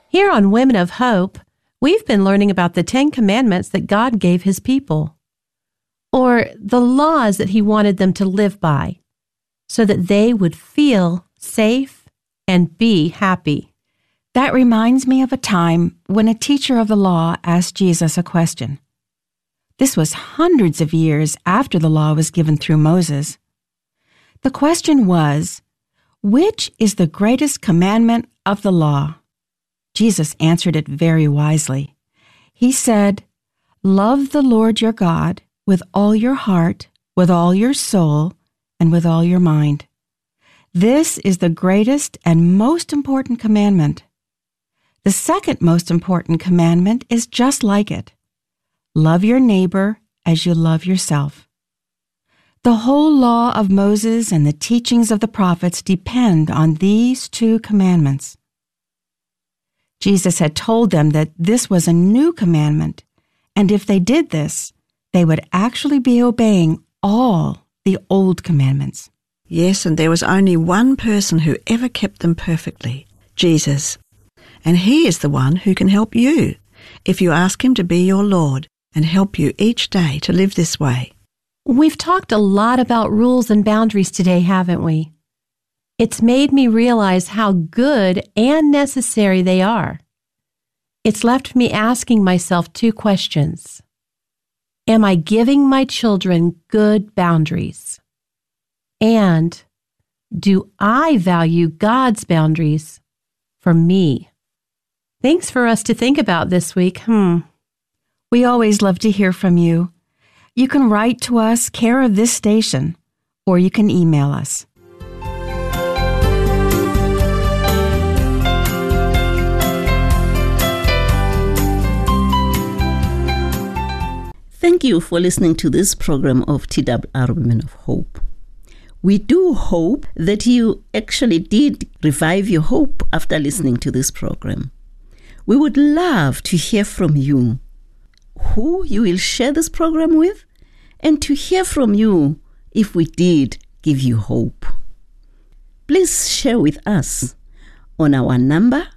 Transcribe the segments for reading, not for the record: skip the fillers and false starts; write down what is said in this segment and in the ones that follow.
Here on Women of Hope, we've been learning about the 10 Commandments that God gave His people, or the laws that He wanted them to live by, so that they would feel safe and be happy. That reminds me of a time when a teacher of the law asked Jesus a question. This was hundreds of years after the law was given through Moses. The question was, which is the greatest commandment of the law? Jesus answered it very wisely. He said, "Love the Lord your God with all your heart, with all your soul, and with all your mind. This is the greatest and most important commandment. The second most important commandment is just like it. Love your neighbor as you love yourself." The whole law of Moses and the teachings of the prophets depend on these two commandments. Jesus had told them that this was a new commandment, and if they did this, they would actually be obeying all the old commandments. Yes, and there was only one person who ever kept them perfectly, Jesus. And He is the one who can help you if you ask Him to be your Lord and help you each day to live this way. We've talked a lot about rules and boundaries today, haven't we? It's made me realize how good and necessary they are. It's left me asking myself two questions. Am I giving my children good boundaries? And do I value God's boundaries for me? Thanks for us to think about this week. We always love to hear from you. You can write to us, care of this station, or you can email us. Thank you for listening to this program of TWR Women of Hope. We do hope that you actually did revive your hope after listening to this program. We would love to hear from you, who you will share this program with, and to hear from you if we did give you hope. Please share with us on our number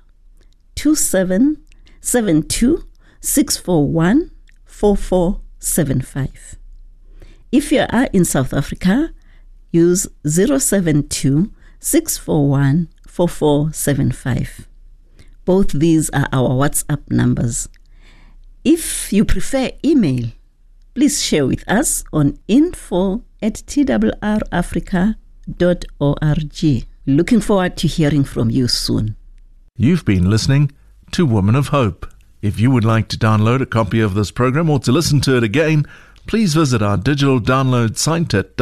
2772 641 4475. If you are in South Africa, use 072 641 4475. Both these are our WhatsApp numbers. If you prefer email, please share with us on info@twrafrica.org. Looking forward to hearing from you soon. You've been listening to Women of Hope. If you would like to download a copy of this program or to listen to it again, please visit our digital download site at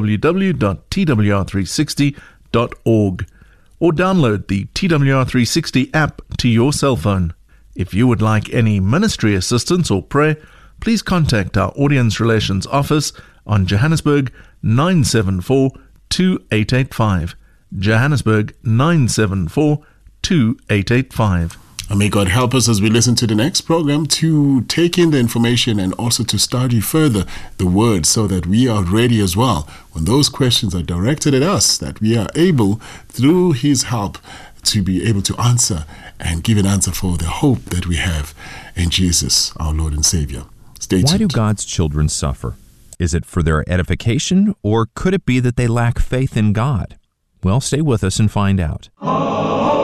www.twr360.org or download the TWR360 app to your cell phone. If you would like any ministry assistance or prayer, please contact our Audience Relations Office on Johannesburg 974 2885. Johannesburg 974 2885. And may God help us as we listen to the next program to take in the information and also to study further the Word so that we are ready as well when those questions are directed at us, that we are able, through His help, to be able to answer and give an answer for the hope that we have in Jesus, our Lord and Savior. Stay tuned. Why do God's children suffer? Is it for their edification, or could it be that they lack faith in God? Well, stay with us and find out.